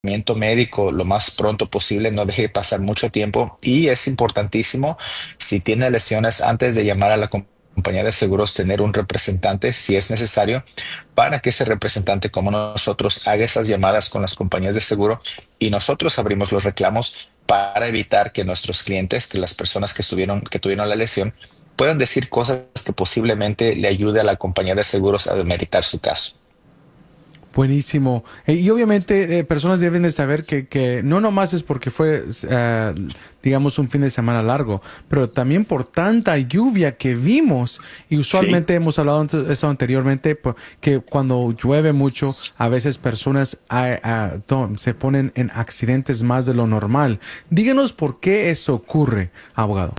tratamiento médico lo más pronto posible, no deje pasar mucho tiempo y es importantísimo, si tiene lesiones, antes de llamar a la compañía de seguros, tener un representante si es necesario, para que ese representante como nosotros haga esas llamadas con las compañías de seguro y nosotros abrimos los reclamos para evitar que nuestros clientes, que las personas que tuvieron la lesión, puedan decir cosas que posiblemente le ayude a la compañía de seguros a demeritar su caso. Buenísimo. Y obviamente personas deben de saber que no nomás es porque fue, digamos, un fin de semana largo, pero también por tanta lluvia que vimos. Y Sí. usualmente hemos hablado eso anteriormente, que cuando llueve mucho, a veces personas se ponen en accidentes más de lo normal. Díganos por qué eso ocurre, abogado.